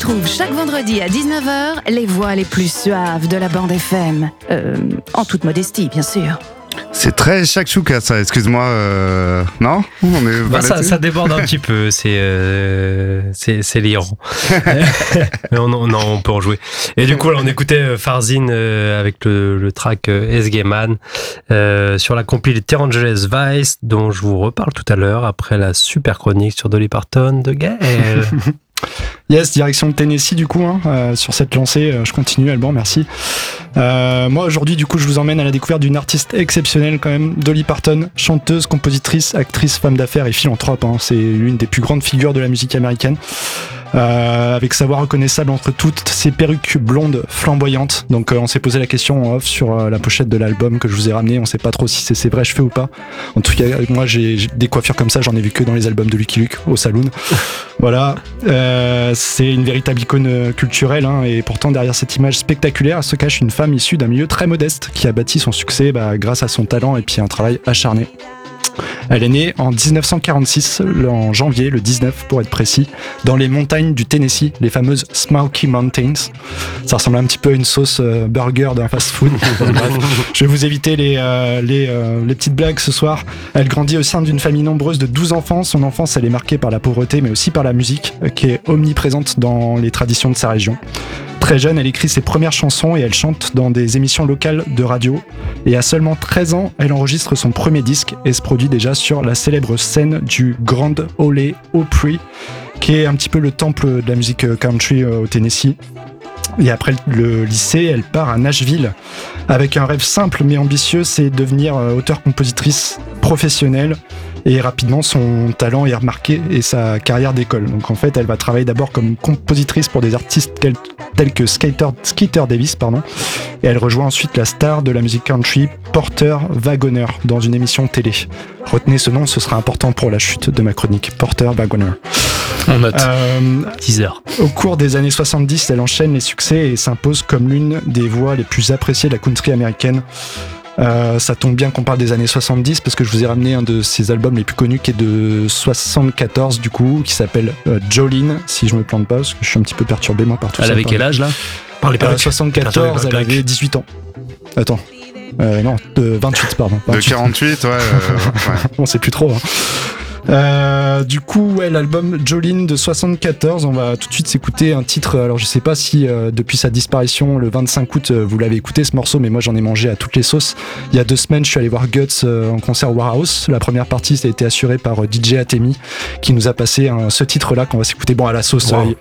Retrouve chaque vendredi à 19h les voix les plus suaves de la bande FM. En toute modestie, bien sûr. C'est très shakshuka ça, excuse-moi. Non, on est ça déborde un petit peu, c'est l'Iran. Mais on peut en jouer. Et du coup, là, on écoutait Farzin avec le track Esgeman sur la compile Terrangeles Vice, dont je vous reparle tout à l'heure après la super chronique sur Dolly Parton de Gaël. Yes, direction de Tennessee du coup, sur cette lancée, je continue Alban, merci. Moi aujourd'hui du coup je vous emmène à la découverte d'une artiste exceptionnelle quand même, Dolly Parton, chanteuse, compositrice, actrice, femme d'affaires et philanthrope, c'est l'une des plus grandes figures de la musique américaine. Avec sa voix reconnaissable entre toutes ses perruques blondes flamboyantes. Donc on s'est posé la question en off sur la pochette de l'album que je vous ai ramené. On sait pas trop si c'est ses vrais cheveux ou pas. En tout cas, moi j'ai des coiffures comme ça, j'en ai vu que dans les albums de Lucky Luke au saloon. Voilà, c'est une véritable icône culturelle, et pourtant derrière cette image spectaculaire se cache une femme issue d'un milieu très modeste qui a bâti son succès grâce à son talent et puis un travail acharné. Elle est née en 1946, en janvier, le 19 pour être précis, dans les montagnes du Tennessee, les fameuses Smoky Mountains. Ça ressemble un petit peu à une sauce burger d'un fast-food. Bref, je vais vous éviter les petites blagues ce soir. Elle grandit au sein d'une famille nombreuse de 12 enfants. Son enfance, elle est marquée par la pauvreté, mais aussi par la musique, qui est omniprésente dans les traditions de sa région. Très jeune, elle écrit ses premières chansons et elle chante dans des émissions locales de radio. Et à seulement 13 ans, elle enregistre son premier disque et se produit déjà sur la célèbre scène du Grand Ole Opry, qui est un petit peu le temple de la musique country au Tennessee. Et après le lycée, elle part à Nashville avec un rêve simple mais ambitieux, c'est devenir auteure-compositrice professionnelle. Et rapidement, son talent est remarqué et sa carrière décolle. Donc en fait, elle va travailler d'abord comme compositrice pour des artistes tels que Skeeter Davis, et elle rejoint ensuite la star de la musique country, Porter Wagoner, dans une émission télé. Retenez ce nom, ce sera important pour la chute de ma chronique, Porter Wagoner. On note. Teaser. Au cours des années 70, elle enchaîne les succès et s'impose comme l'une des voix les plus appréciées de la country américaine. Ça tombe bien qu'on parle des années 70 parce que je vous ai ramené un de ses albums les plus connus qui est de 74 du coup, qui s'appelle Jolene, si je me plante pas, parce que je suis un petit peu perturbé moi par tout ça. Elle avait quel âge là? 74, elle avait 18 ans. Attends. Non, de 28, pardon. 28. De 48, ouais. On sait plus trop. Du coup, l'album Jolene de 74, on va tout de suite s'écouter un titre. Alors, je sais pas si depuis sa disparition le 25 août, vous l'avez écouté ce morceau, mais moi j'en ai mangé à toutes les sauces. Il y a 2 semaines, je suis allé voir Guts en concert Warhouse. La première partie, ça a été assuré par DJ Atemi, qui nous a passé ce titre-là qu'on va s'écouter. Bon, à la sauce, wow.